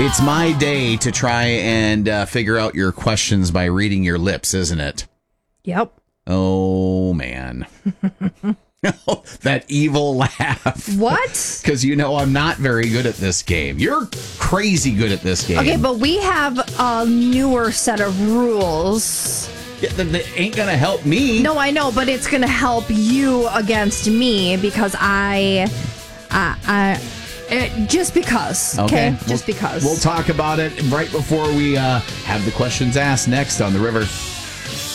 It's my day to try and figure out your questions by reading your lips, isn't it? Yep. Oh, man. That evil laugh. What? Because I'm not very good at this game. You're crazy good at this game. Okay, but we have a newer set of rules. Yeah, that ain't going to help me. No, I know, but it's going to help you against me because just because. Okay? Just because. We'll talk about it right before we have the questions asked next on The River.